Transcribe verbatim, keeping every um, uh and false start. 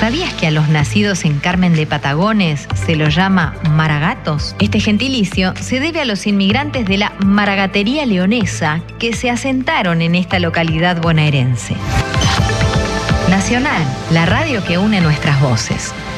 ¿Sabías que a los nacidos en Carmen de Patagones se los llama maragatos? Este gentilicio se debe a los inmigrantes de la maragatería leonesa que se asentaron en esta localidad bonaerense. Nacional, la radio que une nuestras voces.